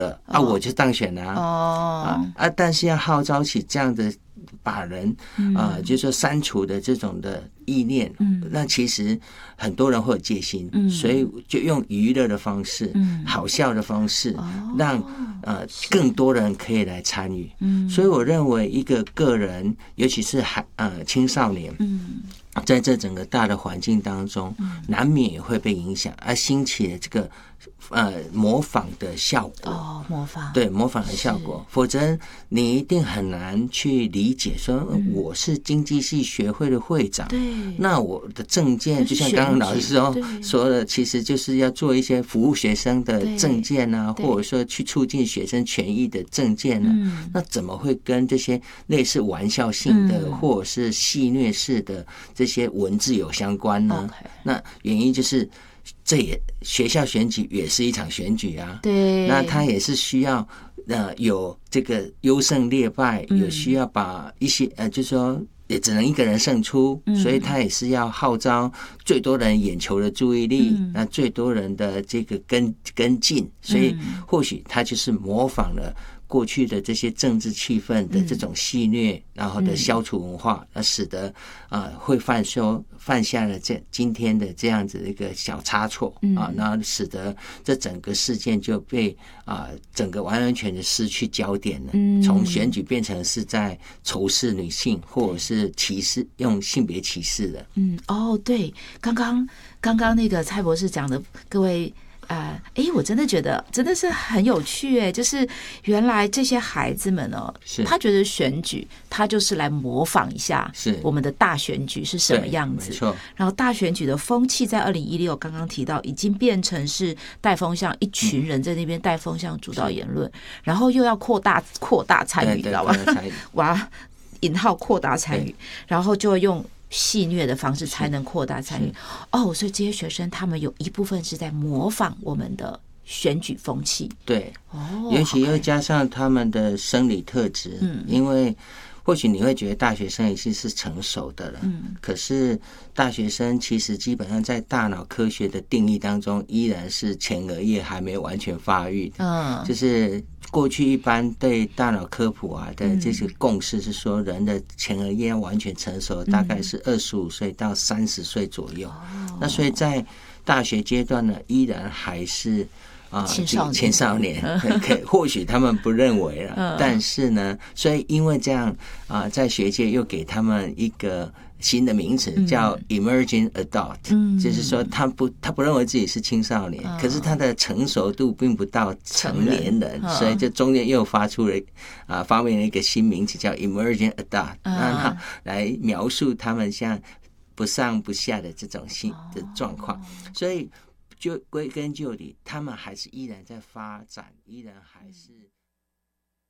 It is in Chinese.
我就当选了但是要号召起这样的把人就是说删除的这种的意念，那其实很多人会有戒心，所以就用娱乐的方式，好笑的方式，让更多人可以来参与。所以我认为一个个人，尤其是青少年，在这整个大的环境当中，难免也会被影响，而兴起了这个模仿的效果。模仿的效果，否则你一定很难去理解说，我是经济系学会的会长，那我的政见就像刚刚老师说的，其实就是要做一些服务学生的政见啊，或者说去促进学生权益的政见啊，那怎么会跟这些类似玩笑性的或者是戏谑式的这些文字有相关呢？那原因就是学校选举也是一场选举啊，那它也是需要有这个优胜劣败，有需要把一些就是说也只能一个人胜出，所以他也是要号召最多人眼球的注意力，那最多人的这个跟进，所以或许他就是模仿了过去的这些政治气氛的这种戏谑，然后的消除文化，使得会犯下了今天的这样子一个小差错然后使得这整个事件就被整个完全的失去焦点了，从选举变成是在仇视女性或者是歧视，用性别歧视的。 对，刚刚那个蔡博士讲的，各位。我真的觉得真的是很有趣就是原来这些孩子们他觉得选举他就是来模仿一下我们的大选举是什么样子，然后大选举的风气在2016刚刚提到已经变成是带风向，一群人在那边带风向主导言论，然后又要扩大参与，知道吧？哇，引号扩大参与，然后就用戏谑的方式才能扩大参与所以这些学生他们有一部分是在模仿我们的选举风气， 对尤其又加上他们的生理特质，因为或许你会觉得大学生已经是成熟的了，可是大学生其实基本上在大脑科学的定义当中依然是前额叶还没有完全发育的，就是过去一般对大脑科普的这些共识是说，人的前额叶要完全成熟大概是25岁到30岁左右，那所以在大学阶段呢依然还是青少年或许他们不认为了但是呢，所以因为这样在学界又给他们一个新的名词叫 emerging adult，就是说他不认为自己是青少年，可是他的成熟度并不到成年人，所以这中间又发明了一个新名词叫 emerging adult，让他来描述他们像不上不下的这种新的状况，所以就归根究底，他们还是依然在发展，依然还是